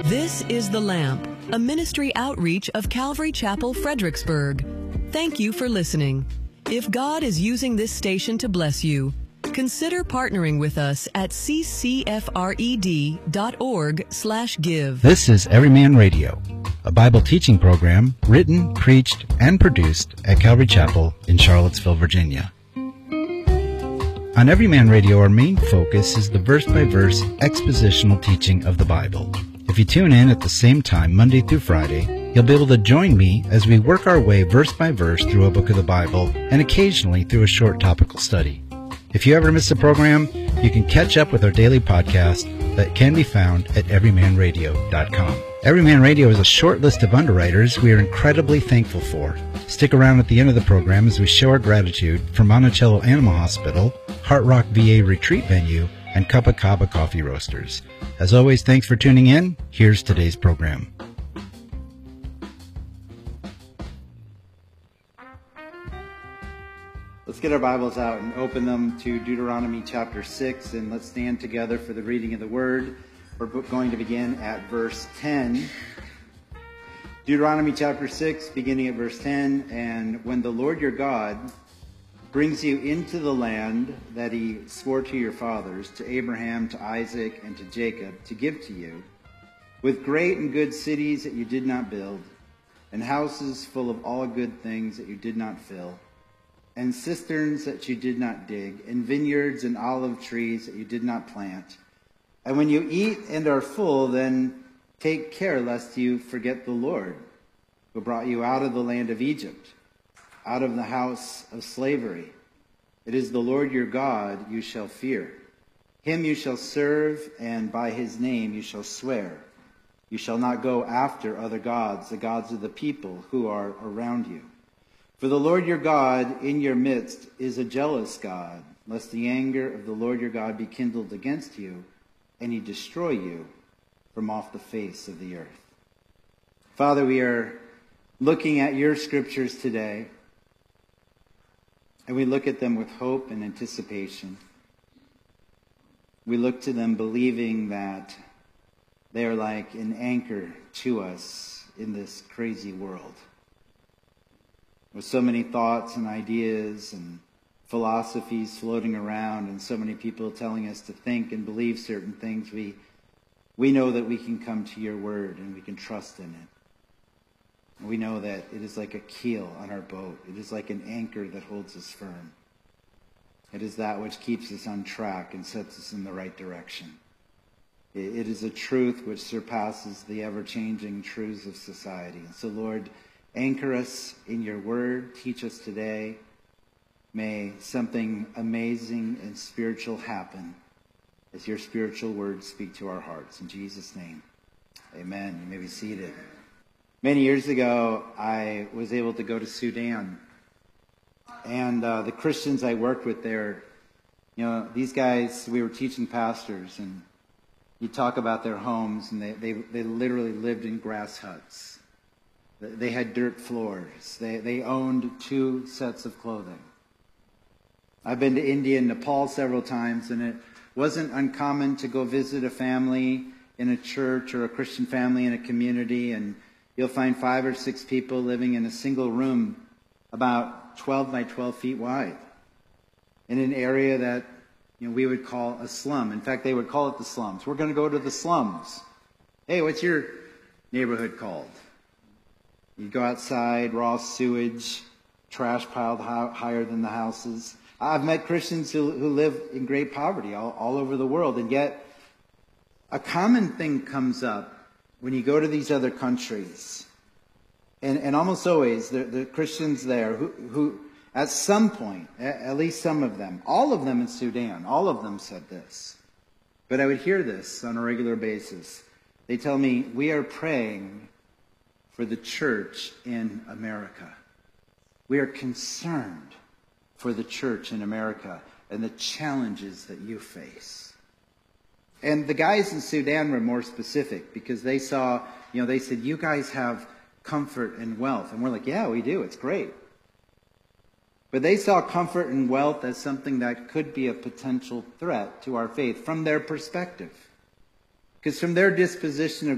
This is The Lamp, a ministry outreach of Calvary Chapel, Fredericksburg. Thank you for listening. If God is using this station to bless you, consider partnering with us at ccfred.org/give. This is Everyman Radio, a Bible teaching program written, preached, and produced at Calvary Chapel in Charlottesville, Virginia. On Everyman Radio, our main focus is the verse-by-verse expositional teaching of the Bible. If you tune in at the same time, Monday through Friday, you'll be able to join me as we work our way verse by verse through a book of the Bible and occasionally through a short topical study. If you ever miss a program, you can catch up with our daily podcast that can be found at everymanradio.com. Everyman Radio is a short list of underwriters we are incredibly thankful for. Stick around at the end of the program as we show our gratitude for Monticello Animal Hospital, Heart Rock VA Retreat Venue, and Copacabana Coffee Roasters. As always, thanks for tuning in. Here's today's program. Let's get our Bibles out and open them to Deuteronomy chapter 6, and let's stand together for the reading of the Word. We're going to begin at verse 10. Deuteronomy chapter 6, beginning at verse 10, and when the Lord your God brings you into the land that he swore to your fathers, to Abraham, to Isaac, and to Jacob, to give to you, with great and good cities that you did not build, and houses full of all good things that you did not fill, and cisterns that you did not dig, and vineyards and olive trees that you did not plant. And when you eat and are full, then take care lest you forget the Lord, who brought you out of the land of Egypt, out of the house of slavery. It is the Lord your God you shall fear. Him you shall serve, and by his name you shall swear. You shall not go after other gods, the gods of the people who are around you. For the Lord your God in your midst is a jealous God, lest the anger of the Lord your God be kindled against you, and he destroy you from off the face of the earth. Father, we are looking at your scriptures today, and we look at them with hope and anticipation. We look to them believing that they are like an anchor to us in this crazy world. With so many thoughts and ideas and philosophies floating around, and so many people telling us to think and believe certain things, we know that we can come to your word and we can trust in it. We know that it is like a keel on our boat. It is like an anchor that holds us firm. It is that which keeps us on track and sets us in the right direction. It is a truth which surpasses the ever-changing truths of society. And so, Lord, anchor us in your word. Teach us today. May something amazing and spiritual happen as your spiritual words speak to our hearts. In Jesus' name, amen. You may be seated. Many years ago, I was able to go to Sudan. And the Christians I worked with there, these guys, we were teaching pastors, and you talk about their homes, and they literally lived in grass huts. They had dirt floors. They owned 2 sets of clothing. I've been to India and Nepal several times, and it wasn't uncommon to go visit a family in a church or a Christian family in a community, and you'll find 5 or 6 people living in a single room about 12 by 12 feet wide in an area that we would call a slum. In fact, they would call it the slums. We're going to go to the slums. Hey, what's your neighborhood called? You go outside, raw sewage, trash piled higher than the houses. I've met Christians who live in great poverty all over the world, and yet a common thing comes up when you go to these other countries. And almost always, the Christians there who at some point, at least some of them, all of them in Sudan, all of them said this. But I would hear this on a regular basis. They tell me, we are praying for the church in America. We are concerned for the church in America and the challenges that you face. And the guys in Sudan were more specific because they saw, they said, you guys have comfort and wealth. And we're like, yeah, we do. It's great. But they saw comfort and wealth as something that could be a potential threat to our faith from their perspective. Because from their disposition of